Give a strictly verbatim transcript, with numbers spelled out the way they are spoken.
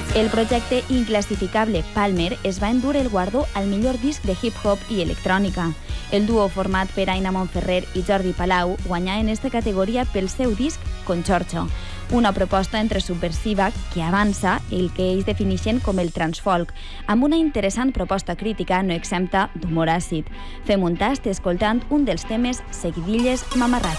El projecte inclassificable Palmer es va endur el guardó al millor disc de hip-hop i electrònica. El duo format per Aina Montferrer i Jordi Palau guanyà en esta categoria pel seu disc Conxorxo, una proposta entre subversiva que avança el que ells defineixen com el transfolk, amb una interessant proposta crítica no exempta d'humor àcid. Fem un tast escoltant un dels temes Seguidilles Mamarrat.